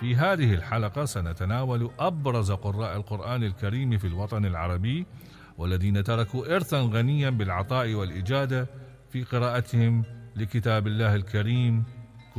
في هذه الحلقة سنتناول أبرز قراء القرآن الكريم في الوطن العربي، والذين تركوا إرثا غنيا بالعطاء والإجادة في قراءتهم لكتاب الله الكريم